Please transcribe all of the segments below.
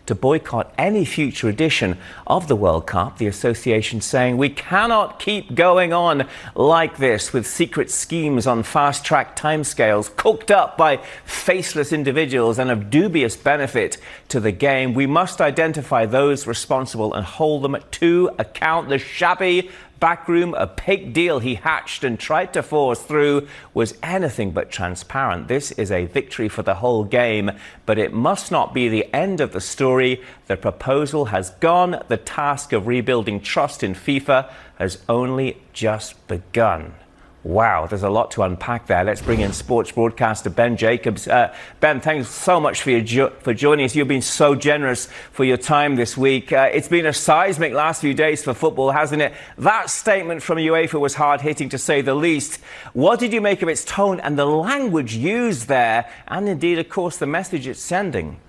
to boycott any future edition of the World Cup. The association saying we cannot keep going on like this with secret schemes on fast-track timescales cooked up by faceless individuals and of dubious benefit to the game. We must identify those responsible and hold them to account. The shabby backroom opaque deal he hatched and tried to force through was anything but transparent. This is a victory for the whole game, but it must not be the end of the story. The proposal has gone. The task of rebuilding trust in FIFA has only just begun. Wow, there's a lot to unpack there. Let's bring in sports broadcaster Ben Jacobs. Ben, thanks so much for joining us. You've been so generous for your time this week. It's been a seismic last few days for football, hasn't it? That statement from UEFA was hard-hitting, to say the least. What did you make of its tone and the language used there, and indeed, of course, the message it's sending?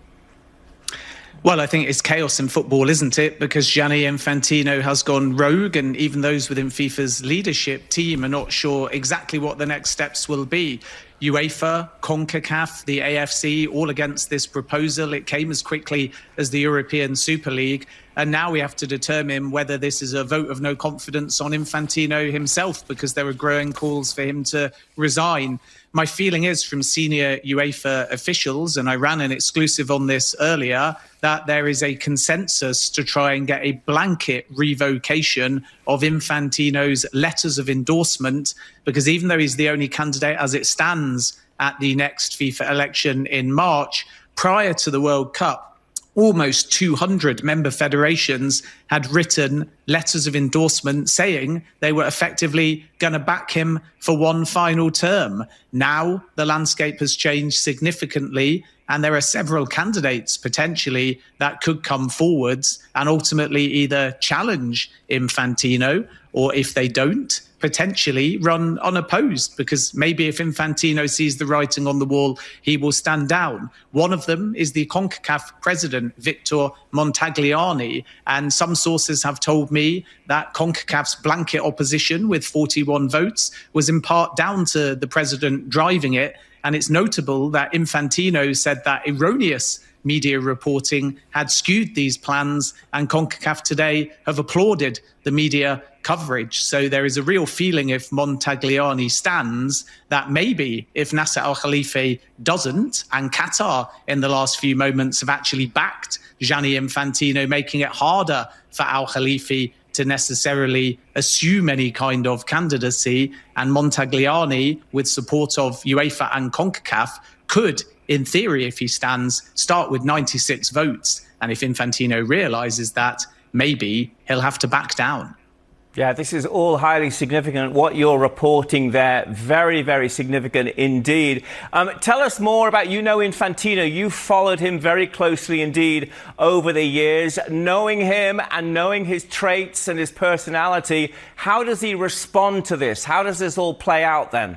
Well, I think it's chaos in football, isn't it? Because Gianni Infantino has gone rogue, and even those within FIFA's leadership team are not sure exactly what the next steps will be. UEFA, CONCACAF, the AFC, all against this proposal. It came as quickly as the European Super League. And now we have to determine whether this is a vote of no confidence on Infantino himself, because there are growing calls for him to resign. My feeling is from senior UEFA officials, and I ran an exclusive on this earlier, that there is a consensus to try and get a blanket revocation of Infantino's letters of endorsement, because even though he's the only candidate as it stands at the next FIFA election in March, prior to the World Cup, almost 200 member federations had written letters of endorsement saying they were effectively going to back him for one final term. Now the landscape has changed significantly, and there are several candidates potentially that could come forwards and ultimately either challenge Infantino, or if they don't, potentially run unopposed, because maybe if Infantino sees the writing on the wall, he will stand down. One of them is the CONCACAF president, Victor Montagliani, and some sources have told me that CONCACAF's blanket opposition with 41 votes was in part down to the president driving it. And it's notable that Infantino said that erroneous media reporting had skewed these plans, and CONCACAF today have applauded the media coverage. So there is a real feeling, if Montagliani stands, that maybe if Nasser Al-Khelaifi doesn't, and Qatar in the last few moments have actually backed Gianni Infantino, making it harder for Al-Khelaifi to necessarily assume any kind of candidacy, and Montagliani, with support of UEFA and CONCACAF, could, in theory, if he stands, start with 96 votes. And if Infantino realises that, maybe he'll have to back down. Yeah, this is all highly significant. What you're reporting there, very, very significant indeed. Tell us more about, Infantino. You followed him very closely indeed over the years. Knowing him and knowing his traits and his personality, how does he respond to this? How does this all play out then?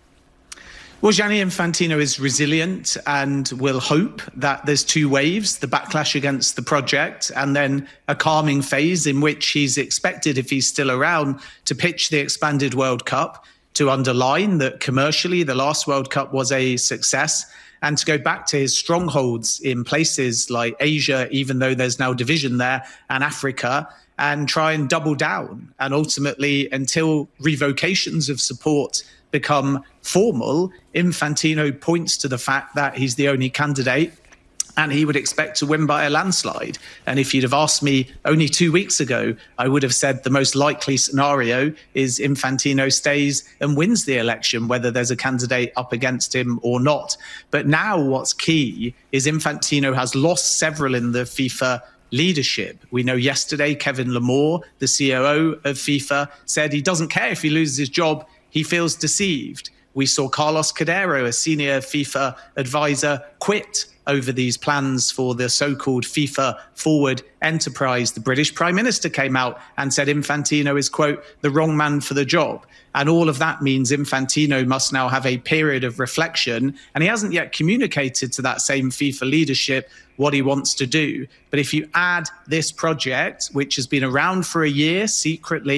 Well, Gianni Infantino is resilient and will hope that there's two waves, the backlash against the project and then a calming phase in which he's expected, if he's still around, to pitch the expanded World Cup, to underline that commercially the last World Cup was a success, and to go back to his strongholds in places like Asia, even though there's now division there, and Africa, and try and double down. And ultimately, until revocations of support become formal, Infantino points to the fact that he's the only candidate and he would expect to win by a landslide. And if you'd have asked me only 2 weeks ago, I would have said the most likely scenario is Infantino stays and wins the election, whether there's a candidate up against him or not. But now what's key is Infantino has lost several in the FIFA leadership. We know yesterday Kevin Lamore, the COO of FIFA, said he doesn't care if he loses his job. He feels deceived. We saw Carlos Cordero, a senior FIFA advisor, quit over these plans for the so-called FIFA Forward enterprise. The British Prime Minister came out and said Infantino is, quote, the wrong man for the job. And all of that means Infantino must now have a period of reflection. And he hasn't yet communicated to that same FIFA leadership what he wants to do. But if you add this project, which has been around for a year secretly,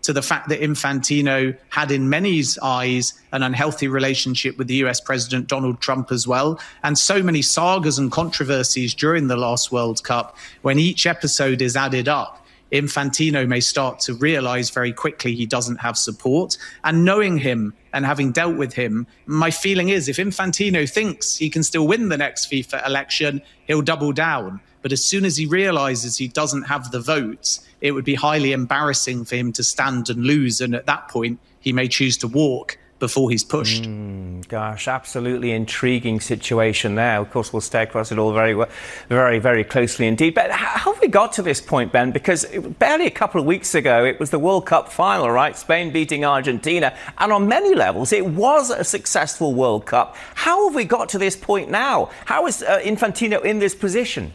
to the fact that Infantino had, in many's eyes, an unhealthy relationship with the US President Donald Trump as well, and so many sagas and controversies during the last World Cup. When each episode is added up, Infantino may start to realize very quickly he doesn't have support. And knowing him and having dealt with him, my feeling is if Infantino thinks he can still win the next FIFA election, he'll double down. But as soon as he realizes he doesn't have the votes, it would be highly embarrassing for him to stand and lose. And at that point, he may choose to walk before he's pushed. Gosh, absolutely intriguing situation there. Of course, we'll stay across it all very, very closely indeed. But how have we got to this point, Ben? Because barely a couple of weeks ago, it was the World Cup final, right? Spain beating Argentina. And on many levels, it was a successful World Cup. How have we got to this point now? How is Infantino in this position?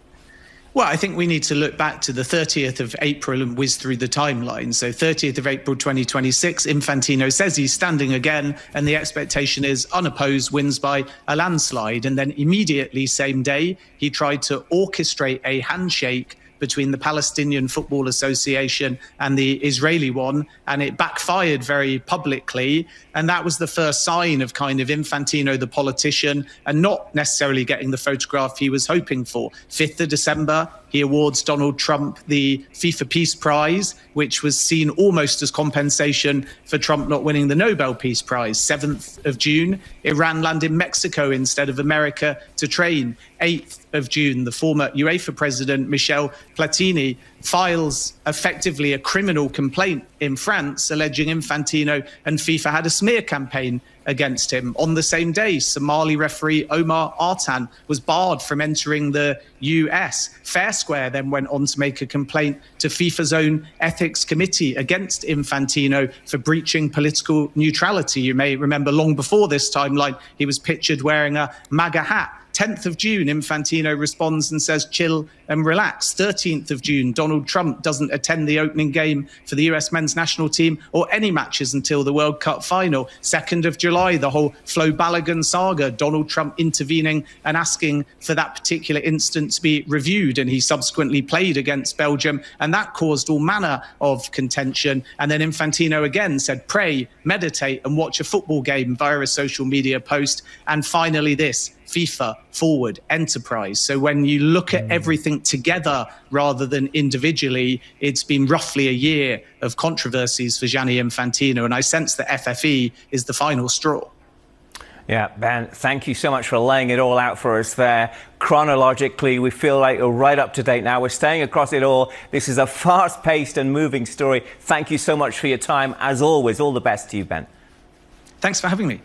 Well, I think we need to look back to the 30th of April and whiz through the timeline. So 30th of April 2026, Infantino says he's standing again, and the expectation is unopposed wins by a landslide. And then immediately, same day, he tried to orchestrate a handshake between the Palestinian Football Association and the Israeli one, and it backfired very publicly. And that was the first sign of kind of Infantino, the politician, and not necessarily getting the photograph he was hoping for. 5th of December, he awards Donald Trump the FIFA Peace Prize, which was seen almost as compensation for Trump not winning the Nobel Peace Prize. 7th of June, Iran landed Mexico instead of America to train. 8th of June, the former UEFA president, Michel Platini, files effectively a criminal complaint in France alleging Infantino and FIFA had a smear campaign against him. On the same day, Somali referee Omar Artan was barred from entering the US. Fair Square then went on to make a complaint to FIFA's own ethics committee against Infantino for breaching political neutrality. You may remember long before this timeline, he was pictured wearing a MAGA hat. 10th of June, Infantino responds and says, chill and relax. 13th of June, Donald Trump doesn't attend the opening game for the US men's national team or any matches until the World Cup final. 2nd of July, the whole Flo Balogun saga, Donald Trump intervening and asking for that particular incident to be reviewed. And he subsequently played against Belgium, and that caused all manner of contention. And then Infantino again said, pray, meditate and watch a football game via a social media post. And finally this, FIFA Forward Enterprise. So when you look at everything together rather than individually, it's been roughly a year of controversies for Gianni Infantino, and I sense that FFE is the final straw. Yeah, Ben, thank you so much for laying it all out for us there. Chronologically, we feel like we're right up to date now. We're staying across it all. This is a fast-paced and moving story. Thank you so much for your time. As always, all the best to you, Ben. Thanks for having me.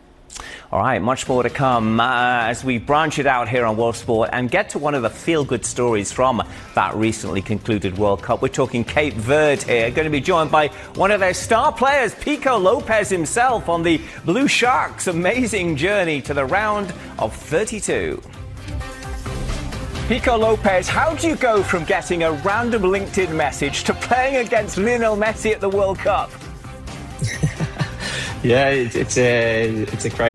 All right, much more to come as we branch it out here on World Sport and get to one of the feel-good stories from that recently concluded World Cup. We're talking Cape Verde here, going to be joined by one of their star players, Pico Lopez himself, on the Blue Sharks' amazing journey to the round of 32. Pico Lopez, how do you go from getting a random LinkedIn message to playing against Lionel Messi at the World Cup? Yeah, it's a crazy